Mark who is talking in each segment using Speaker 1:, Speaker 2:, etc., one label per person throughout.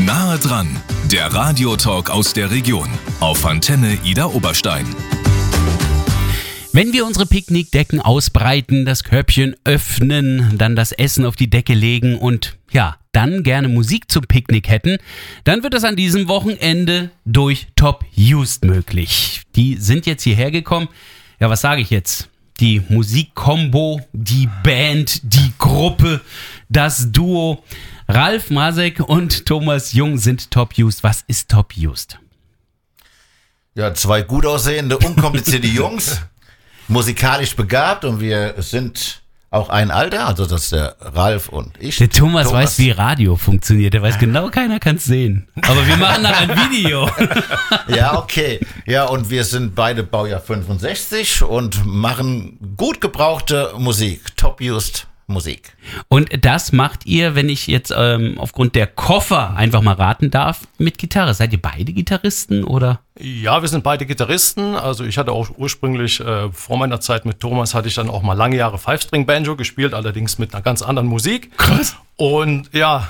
Speaker 1: Nahe dran, der Radiotalk aus der Region auf Antenne Idar Oberstein.
Speaker 2: Wenn wir unsere Picknickdecken ausbreiten, das Körbchen öffnen, dann das Essen auf die Decke legen und ja, dann gerne Musik zum Picknick hätten, dann wird das an diesem Wochenende durch Top Used möglich. Die sind jetzt hierher gekommen. Ja, was sage ich jetzt? Die Musikkombo, die Band, die Gruppe, das Duo. Ralf Masek und Thomas Jung sind Top Used. Was ist Top Used?
Speaker 3: Ja, zwei gut aussehende, unkomplizierte Jungs, musikalisch begabt, und wir sind auch ein Alter, also das ist der Ralf und ich.
Speaker 2: Der Thomas weiß, wie Radio funktioniert. Der weiß genau, keiner kann es sehen. Aber wir machen dann ein Video.
Speaker 3: Ja, okay. Ja, und wir sind beide Baujahr 65 und machen gut gebrauchte Musik, Top-Used Musik.
Speaker 2: Und das macht ihr, wenn ich jetzt aufgrund der Koffer einfach mal raten darf, mit Gitarre. Seid ihr beide Gitarristen oder?
Speaker 4: Ja, wir sind beide Gitarristen. Also ich hatte auch ursprünglich, vor meiner Zeit mit Thomas, hatte ich dann auch mal lange Jahre Five-String-Banjo gespielt, allerdings mit einer ganz anderen Musik.
Speaker 2: Krass.
Speaker 4: Und ja,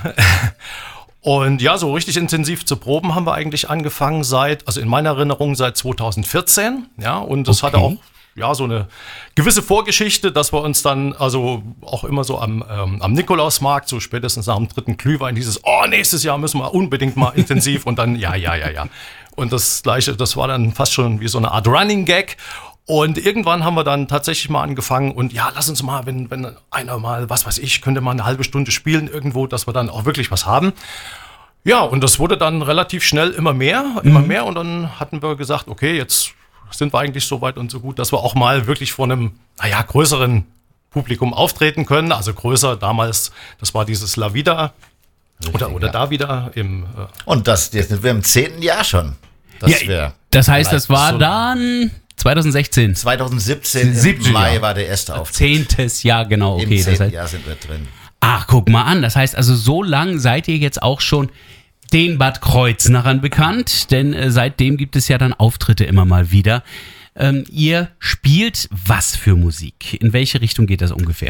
Speaker 4: so richtig intensiv zu proben haben wir eigentlich angefangen also in meiner Erinnerung seit 2014. Ja, und das hatte auch so eine gewisse Vorgeschichte, dass wir uns dann also auch immer so am Nikolausmarkt, so spätestens nach dem 3. Glühwein, nächstes Jahr müssen wir unbedingt mal intensiv, und dann ja. Und das Gleiche, das war dann fast schon wie so eine Art Running Gag. Und irgendwann haben wir dann tatsächlich mal angefangen und ja, lass uns mal, wenn einer mal, was weiß ich, könnte mal eine halbe Stunde spielen irgendwo, dass wir dann auch wirklich was haben. Ja, und das wurde dann relativ schnell immer mehr, und dann hatten wir gesagt, okay, jetzt sind wir eigentlich so weit und so gut, dass wir auch mal wirklich vor einem, größeren Publikum auftreten können. Also größer damals, das war dieses La Vida oder Da Vida im...
Speaker 3: Und jetzt sind wir im 10. Jahr schon.
Speaker 2: Das heißt, das war dann 2016.
Speaker 3: 2017 im Mai war der erste Auftritt.
Speaker 2: 10. Jahr, genau. Okay,
Speaker 3: im 10. Jahr sind wir drin.
Speaker 2: Ach, guck mal an. Das heißt also, so lang seid ihr jetzt auch schon den Bad Kreuznachern bekannt, denn seitdem gibt es ja dann Auftritte immer mal wieder. Ihr spielt was für Musik? In welche Richtung geht das ungefähr?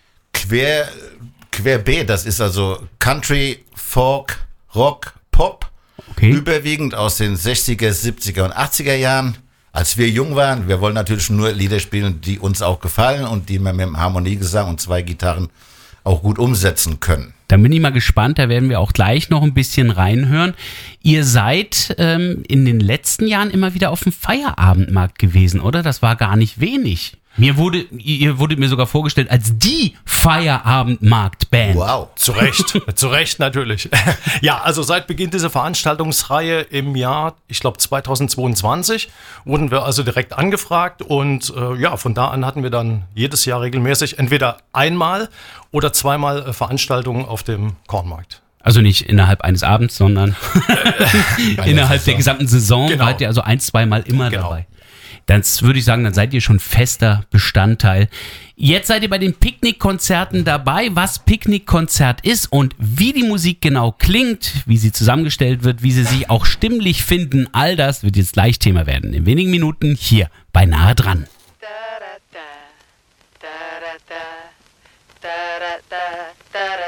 Speaker 3: Querbeet, das ist also Country, Folk, Rock, Pop, überwiegend aus den 60er, 70er und 80er Jahren. Als wir jung waren, wir wollen natürlich nur Lieder spielen, die uns auch gefallen und die wir mit dem Harmoniegesang und 2 Gitarren auch gut umsetzen können.
Speaker 2: Dann bin ich mal gespannt, da werden wir auch gleich noch ein bisschen reinhören. Ihr seid in den letzten Jahren immer wieder auf dem Feierabendmarkt gewesen, oder? Das war gar nicht wenig. Ihr wurde mir sogar vorgestellt als die Feierabendmarkt-Band.
Speaker 3: Wow.
Speaker 4: Zu Recht natürlich. Ja, also seit Beginn dieser Veranstaltungsreihe im Jahr, ich glaube 2022, wurden wir also direkt angefragt und von da an hatten wir dann jedes Jahr regelmäßig entweder einmal oder zweimal Veranstaltungen auf dem Kornmarkt.
Speaker 2: Also nicht innerhalb eines Abends, sondern innerhalb der gesamten Saison wart ihr also 1-2 Mal immer dabei. Dann würde ich sagen, dann seid ihr schon fester Bestandteil. Jetzt seid ihr bei den Picknickkonzerten dabei, was Picknickkonzert ist und wie die Musik genau klingt, wie sie zusammengestellt wird, wie sie sich auch stimmlich finden. All das wird jetzt gleich Thema werden. In wenigen Minuten hier bei Nahe dran.